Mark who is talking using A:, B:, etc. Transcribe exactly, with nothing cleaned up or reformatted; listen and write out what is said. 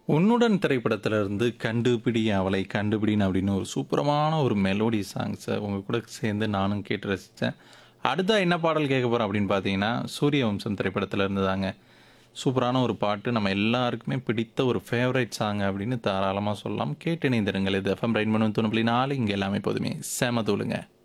A: உன்னுடன் திரைப்படத்திலிருந்து "கண்டுபிடி அவளை கண்டுபிடின்னு" அப்படின்னு ஒரு சூப்பரமான ஒரு மெலோடி சாங்ஸ உங்க கூட சேர்ந்து நானும் கேட்டு ரசிச்சேன். அடுத்தா என்ன பாடல் கேட்க போறோம் அப்படின்னு பார்த்தீங்கன்னா, சூரியவம்சம் திரைப்படத்தில இருந்து தாங்க. சூப்பரான ஒரு பாட்டு. நம்ம எல்லாருக்குமே பிடித்த ஒரு ஃபேவரைட் சாங் அப்படின்னு தாராளமா சொல்லலாம். கேட்டு இணைந்திருங்கள். இது எஃப்எம் ரெயின்போ தொண்ணூறு புள்ளி நாலு இங்க எல்லாமே எப்போதுமே செம தூளுங்க.